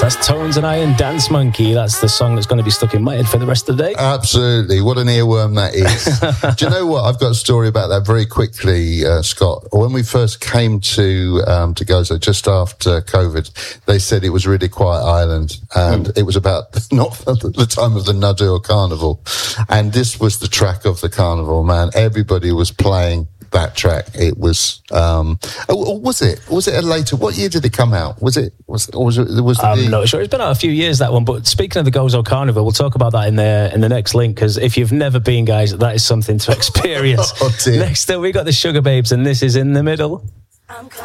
That's Tones and I and Dance Monkey. That's the song that's going to be stuck in my head for the rest of the day. Absolutely. What an earworm that is. Do you know what? I've got a story about that very quickly, Scott. When we first came to Gozo, just after COVID, they said it was a really quiet island, and it was about not the time of the Nador Carnival. And this was the track of the carnival, man. Everybody was playing that track. It was was it a later, what year did it come out? I'm not sure. It's been out a few years, that one. But speaking of the Gozo Carnival, we'll talk about that in the next link, because if you've never been, guys, that is something to experience. Oh, dear. Next up we got the Sugar Babes, and this is In the Middle.